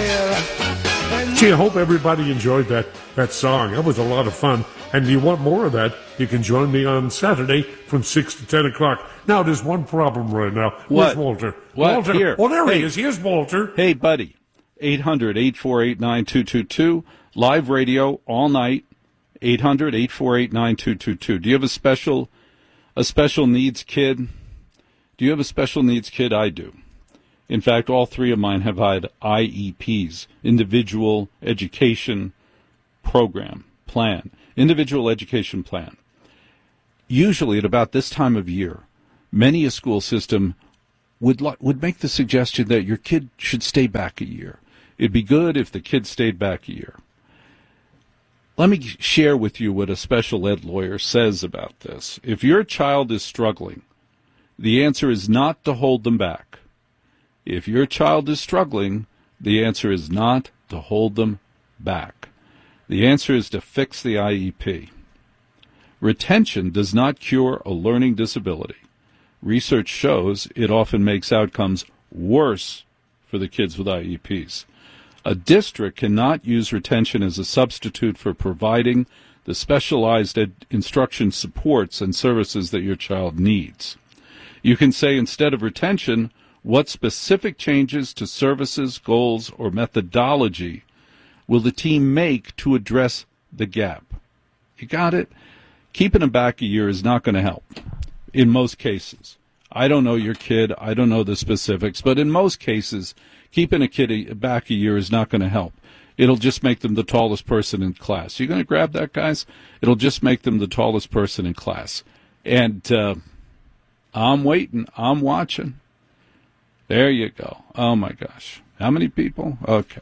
Gee, I hope everybody enjoyed that song. That was a lot of fun. And if you want more of that, you can join me on Saturday from 6 to 10 o'clock. Now, there's one problem right now. What? Where's Walter? What? Walter. Here. Oh, there he is. Here's Walter. Hey, buddy. 800-848-9222. Live radio all night. 800-848-9222. Do you have a special needs kid? Do you have a special needs kid? I do. In fact, all three of mine have had IEPs, individual education program plan, individual education plan. Usually at about this time of year, many a school system would make the suggestion that your kid should stay back a year. It'd be good if the kid stayed back a year. Let me share with you what a special ed lawyer says about this. If your child is struggling, the answer is not to hold them back. If your child is struggling, the answer is not to hold them back. The answer is to fix the IEP. Retention does not cure a learning disability. Research shows it often makes outcomes worse for the kids with IEPs. A district cannot use retention as a substitute for providing the specialized instruction supports and services that your child needs. You can say instead of retention, what specific changes to services, goals, or methodology will the team make to address the gap? You got it? Keeping them back a year is not going to help in most cases. I don't know your kid. I don't know the specifics. But in most cases, keeping a kid back a year is not going to help. It'll just make them the tallest person in class. You going to grab that, guys? It'll just make them the tallest person in class. And I'm waiting. I'm watching. There you go. Oh, my gosh. How many people? Okay.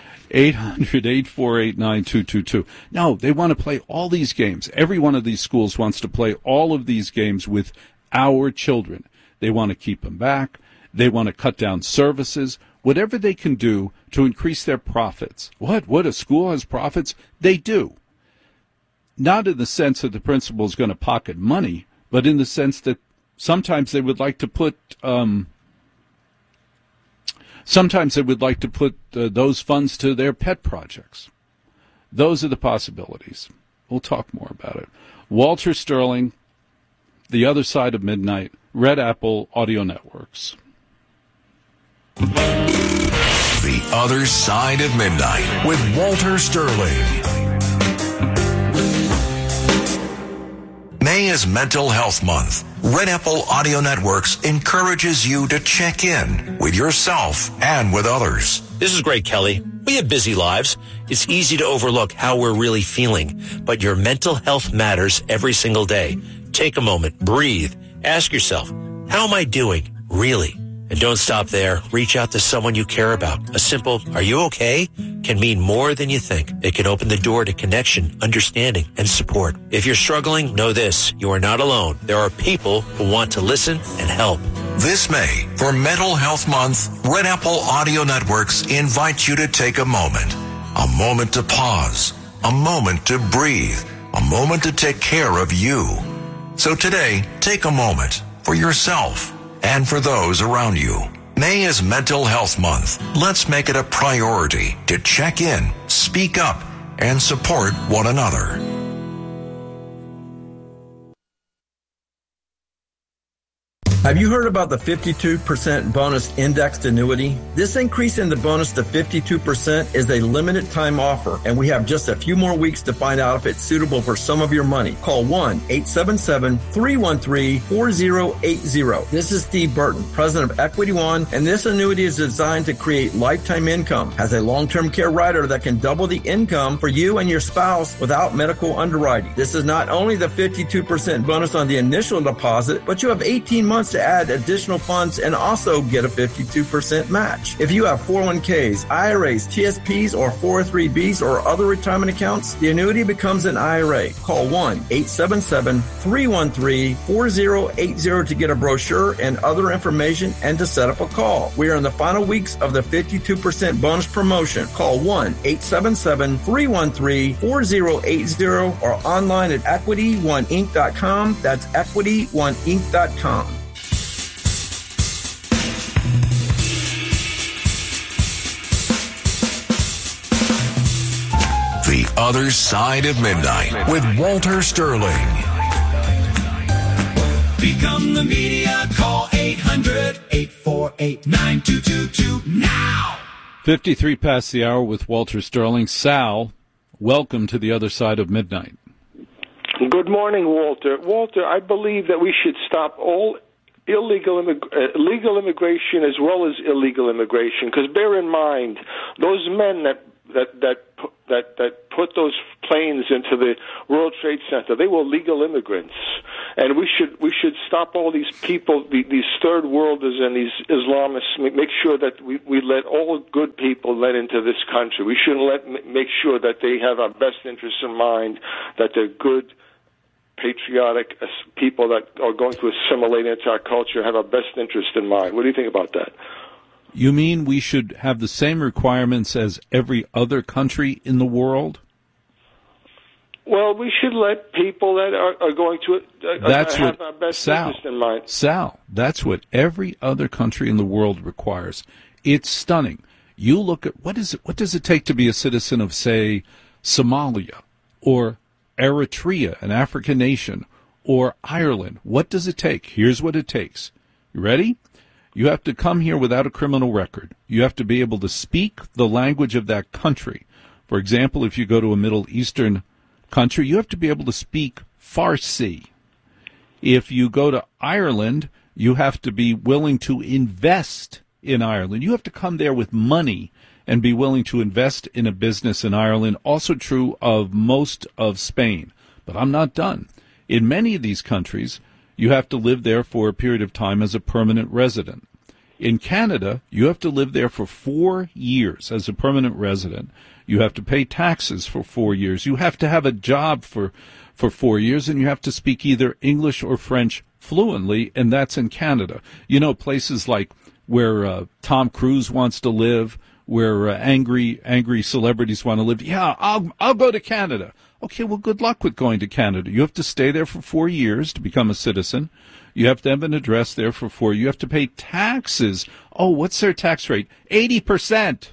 800-848-9222. No, they want to play all these games. Every one of these schools wants to play all of these games with our children. They want to keep them back. They want to cut down services. Whatever they can do to increase their profits. What? A school has profits? They do. Not in the sense that the principal is going to pocket money, but in the sense that sometimes they would like to put those funds to their pet projects. Those are the possibilities. We'll talk more about it. Walter Sterling, The Other Side of Midnight, Red Apple Audio Networks. The Other Side of Midnight with Walter Sterling. May is Mental Health Month. Red Apple Audio Networks encourages you to check in with yourself and with others. This is Greg Kelly. We have busy lives. It's easy to overlook how we're really feeling, but your mental health matters every single day. Take a moment, breathe, ask yourself, how am I doing, really? And don't stop there. Reach out to someone you care about. A simple, are you okay? Can mean more than you think. It can open the door to connection, understanding, and support. If you're struggling, know this. You are not alone. There are people who want to listen and help. This May, for Mental Health Month, Red Apple Audio Networks invite you to take a moment to pause, a moment to breathe, a moment to take care of you. So today, take a moment for yourself and for those around you. May is Mental Health Month. Let's make it a priority to check in, speak up, and support one another. Have you heard about the 52% bonus indexed annuity? This increase in the bonus to 52% is a limited time offer, and we have just a few more weeks to find out if it's suitable for some of your money. Call 1-877-313-4080. This is Steve Burton, president of Equity One, and this annuity is designed to create lifetime income. Has a long-term care rider that can double the income for you and your spouse without medical underwriting. This is not only the 52% bonus on the initial deposit, but you have 18 months to add additional funds and also get a 52% match. If you have 401ks, IRAs, TSPs, or 403bs or other retirement accounts, the annuity becomes an IRA. Call 1-877-313-4080 to get a brochure and other information and to set up a call. We are in the final weeks of the 52% bonus promotion. Call 1-877-313-4080 or online at EquityOneInc.com. That's EquityOneInc.com. Other Side of Midnight with Walter Sterling. Become the media. Call 800-848-9222 now. 53 past the hour with Walter Sterling. Sal, welcome to the Other Side of Midnight. Good morning, Walter. Walter, I believe that we should stop all legal immigration as well as illegal immigration. Because bear in mind, those men that put those planes into the World Trade Center, they were legal immigrants, and we should stop all these people, these third worlders and these Islamists. Make sure that we let all good people let into this country. We shouldn't make sure that they have our best interests in mind, that they're good, patriotic people that are going to assimilate into our culture, have our best interest in mind. What do you think about that? You mean we should have the same requirements as every other country in the world? Well, we should let people that are going to have our best interest in mind. Sal, that's what every other country in the world requires. It's stunning. You look at what does it take to be a citizen of, say, Somalia or Eritrea, an African nation, or Ireland? What does it take? Here's what it takes. You ready? You have to come here without a criminal record. You have to be able to speak the language of that country. For example, if you go to a Middle Eastern country, you have to be able to speak Farsi. If you go to Ireland, you have to be willing to invest in Ireland. You have to come there with money and be willing to invest in a business in Ireland. Also true of most of Spain. But I'm not done. In many of these countries, you have to live there for a period of time as a permanent resident. In Canada, you have to live there for 4 years as a permanent resident. You have to pay taxes for 4 years. You have to have a job for 4 years, and you have to speak either English or French fluently, and that's in Canada. You know, places like where Tom Cruise wants to live, where angry celebrities want to live. Yeah, I'll go to Canada. Okay, well, good luck with going to Canada. You have to stay there for 4 years to become a citizen. You have to have an address there for 4 years. You have to pay taxes. Oh, what's their tax rate? 80%.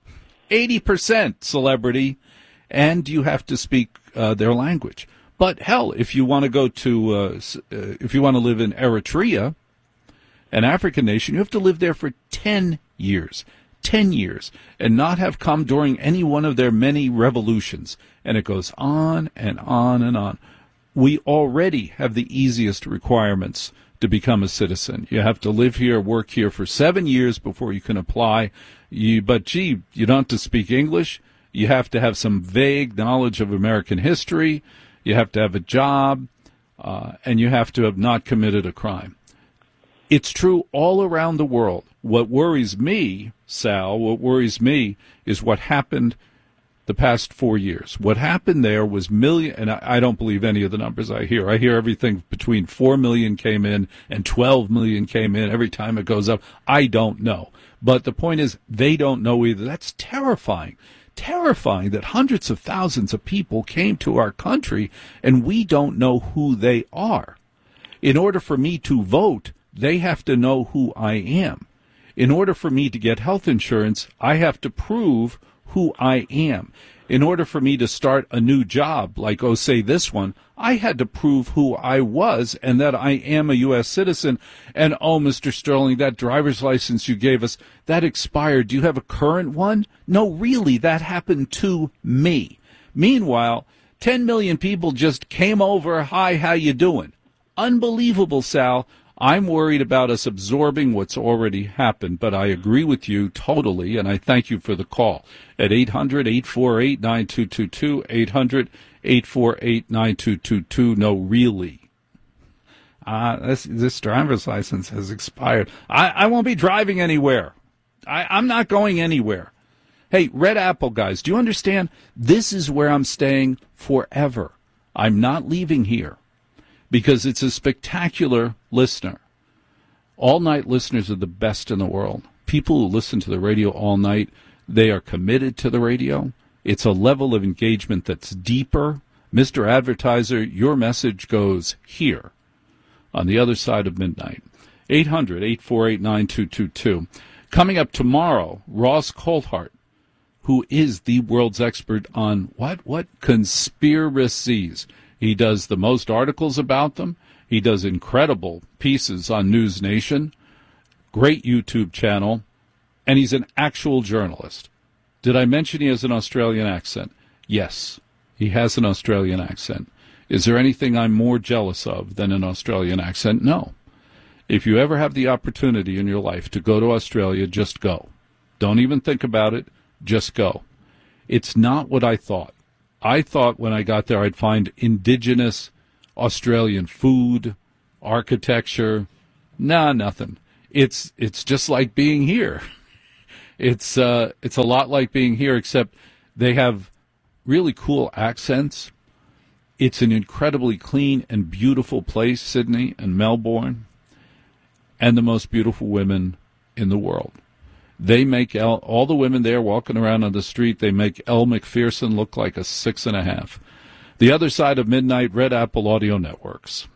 80%, celebrity. And you have to speak their language. But hell, if you want to go to, if you want to live in Eritrea, an African nation, you have to live there for 10 years. 10 years, and not have come during any one of their many revolutions. And it goes on and on and on. We already have the easiest requirements to become a citizen. You have to live here, work here for 7 years before you can apply. But you don't have to speak English. You have to have some vague knowledge of American history. You have to have a job, and you have to have not committed a crime. It's true all around the world. What worries me, Sal, is what happened the past 4 years. What happened there was and I don't believe any of the numbers I hear. I hear everything between 4 million came in and 12 million came in. Every time it goes up, I don't know. But the point is, they don't know either. That's terrifying. Terrifying that hundreds of thousands of people came to our country and we don't know who they are. In order for me to vote, they have to know who I am. In order for me to get health insurance, I have to prove who I am. In order for me to start a new job, like, say this one, I had to prove who I was and that I am a U.S. citizen. And, Mr. Sterling, that driver's license you gave us, that expired. Do you have a current one? No, really, that happened to me. Meanwhile, 10 million people just came over. Hi, how you doing? Unbelievable, Sal. I'm worried about us absorbing what's already happened, but I agree with you totally, and I thank you for the call at 800-848-9222, 800-848-9222. No, really. This driver's license has expired. I won't be driving anywhere. I'm not going anywhere. Hey, Red Apple guys, do you understand? This is where I'm staying forever. I'm not leaving here. Because it's a spectacular listener. All-night listeners are the best in the world. People who listen to the radio all night, they are committed to the radio. It's a level of engagement that's deeper. Mr. Advertiser, your message goes here on the other side of midnight. 800-848-9222. Coming up tomorrow, Ross Coulthart, who is the world's expert on what? Conspiracies. He does the most articles about them. He does incredible pieces on News Nation. Great YouTube channel. And he's an actual journalist. Did I mention he has an Australian accent? Yes, he has an Australian accent. Is there anything I'm more jealous of than an Australian accent? No. If you ever have the opportunity in your life to go to Australia, just go. Don't even think about it. Just go. It's not what I thought. I thought when I got there I'd find indigenous Australian food, architecture. Nah, nothing. It's just like being here. It's a lot like being here, except they have really cool accents. It's an incredibly clean and beautiful place, Sydney and Melbourne, and the most beautiful women in the world. They make all the women there walking around on the street, they make Elle Macpherson look like a 6.5. The Other Side of Midnight, Red Apple Audio Networks.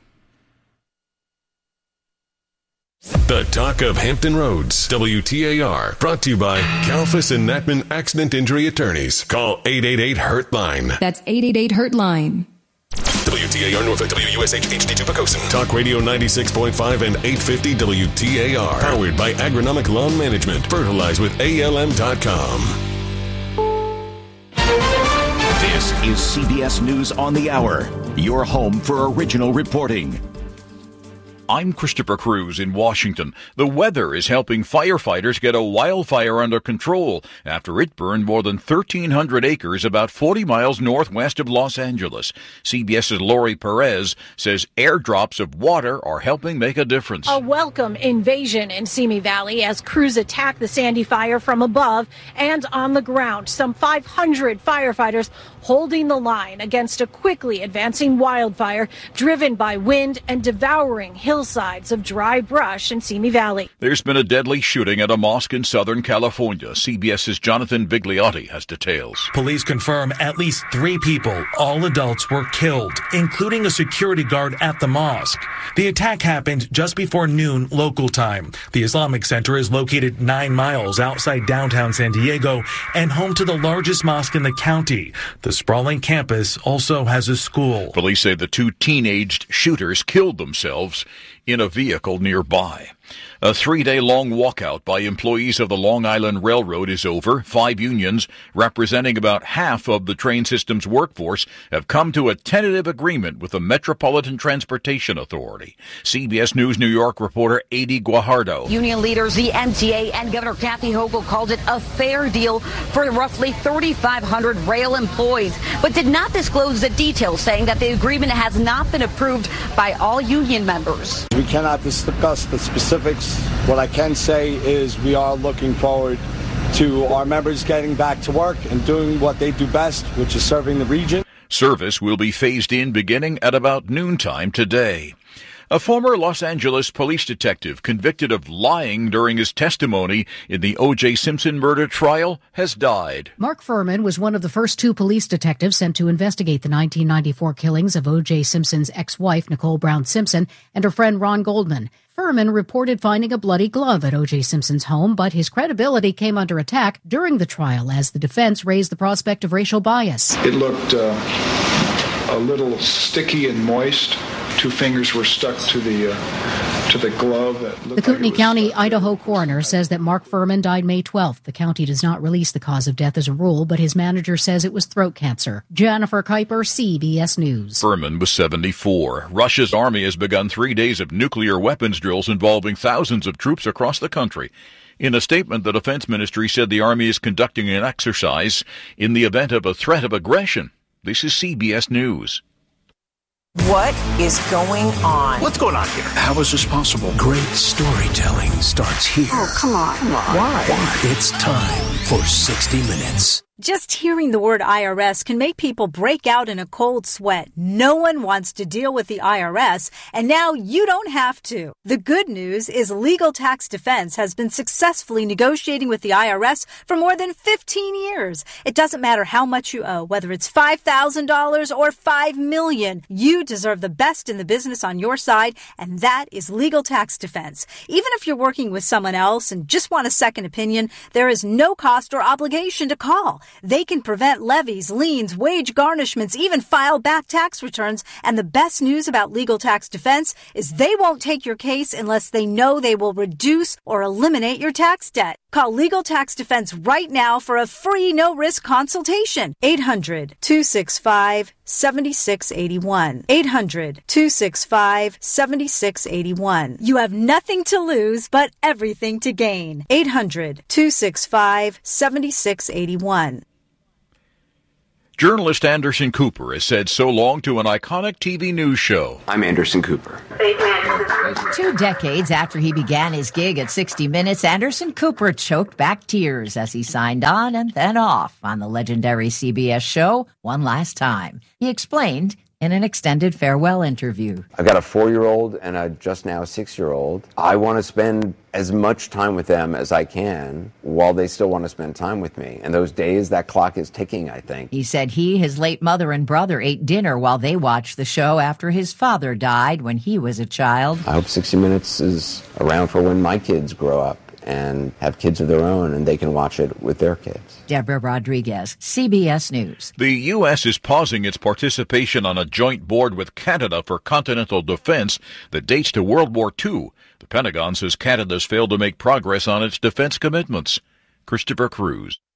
The Talk of Hampton Roads, WTAR, brought to you by Kalfas and Natman Accident Injury Attorneys. Call 888-HURT-LINE. That's 888-HURT-LINE. WTAR Norfolk, WUSH HD2 Pocosin. Talk Radio 96.5 and 850 WTAR. Powered by Agronomic Lawn Management. Fertilize with ALM.com. This is CBS News on the Hour, your home for original reporting. I'm Christopher Cruz in Washington. The weather is helping firefighters get a wildfire under control after it burned more than 1,300 acres about 40 miles northwest of Los Angeles. CBS's Lori Perez says airdrops of water are helping make a difference. A welcome invasion in Simi Valley as crews attack the Sandy fire from above and on the ground. Some 500 firefighters holding the line against a quickly advancing wildfire driven by wind and devouring hillsides of dry brush in Simi Valley. There's been a deadly shooting at a mosque in Southern California. CBS's Jonathan Vigliotti has details. Police confirm at least 3 people, all adults, were killed, including a security guard at the mosque. The attack happened just before noon local time. The Islamic Center is located 9 miles outside downtown San Diego and home to the largest mosque in the county. The sprawling campus also has a school. Police say the 2 teenaged shooters killed themselves in a vehicle nearby. A 3-day-long walkout by employees of the Long Island Railroad is over. 5 unions, representing about half of the train system's workforce, have come to a tentative agreement with the Metropolitan Transportation Authority. CBS News New York reporter Adi Guajardo. Union leaders, the MTA, and Governor Kathy Hochul called it a fair deal for roughly 3,500 rail employees, but did not disclose the details, saying that the agreement has not been approved by all union members. We cannot discuss the specifics. What I can say is we are looking forward to our members getting back to work and doing what they do best, which is serving the region. Service will be phased in beginning at about noontime today. A former Los Angeles police detective convicted of lying during his testimony in the O.J. Simpson murder trial has died. Mark Furman was one of the first 2 police detectives sent to investigate the 1994 killings of O.J. Simpson's ex-wife, Nicole Brown Simpson, and her friend Ron Goldman. Furman reported finding a bloody glove at O.J. Simpson's home, but his credibility came under attack during the trial as the defense raised the prospect of racial bias. It looked a little sticky and moist. 2 fingers were stuck to the glove. The Kootenai County, Idaho coroner says that Mark Furman died May 12th. The county does not release the cause of death as a rule, but his manager says it was throat cancer. Jennifer Kuiper, CBS News. Furman was 74. Russia's army has begun 3 days of nuclear weapons drills involving thousands of troops across the country. In a statement, the Defense Ministry said the army is conducting an exercise in the event of a threat of aggression. This is CBS News. What is going on? What's going on here? How is this possible? Great storytelling starts here. Oh, come on. Why? It's time for 60 Minutes. Just hearing the word IRS can make people break out in a cold sweat. No one wants to deal with the IRS, and now you don't have to. The good news is Legal Tax Defense has been successfully negotiating with the IRS for more than 15 years. It doesn't matter how much you owe, whether it's $5,000 or $5 million. You deserve the best in the business on your side, and that is Legal Tax Defense. Even if you're working with someone else and just want a second opinion, there is no cost or obligation to call. They can prevent levies, liens, wage garnishments, even file back tax returns. And the best news about Legal Tax Defense is they won't take your case unless they know they will reduce or eliminate your tax debt. Call Legal Tax Defense right now for a free no-risk consultation. 800-265-7681. 800-265-7681. You have nothing to lose but everything to gain. 800-265-7681. Journalist Anderson Cooper has said so long to an iconic TV news show. I'm Anderson Cooper. 2 decades after he began his gig at 60 Minutes, Anderson Cooper choked back tears as he signed on and then off on the legendary CBS show one last time. He explained in an extended farewell interview. I've got a 4-year-old and a just now 6-year-old. I want to spend as much time with them as I can while they still want to spend time with me. And those days, that clock is ticking, I think. He said he, his late mother, and brother ate dinner while they watched the show after his father died when he was a child. I hope 60 Minutes is around for when my kids grow up and have kids of their own, and they can watch it with their kids. Deborah Rodriguez, CBS News. The U.S. is pausing its participation on a joint board with Canada for continental defense that dates to World War II. The Pentagon says Canada's failed to make progress on its defense commitments. Christopher Cruz.